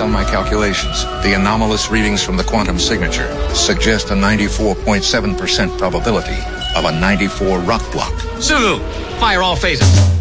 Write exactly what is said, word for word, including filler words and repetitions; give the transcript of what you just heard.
on my calculations, the anomalous readings from the quantum signature suggest a ninety-four point seven percent probability of a ninety-four rock block. Sulu, fire all phases.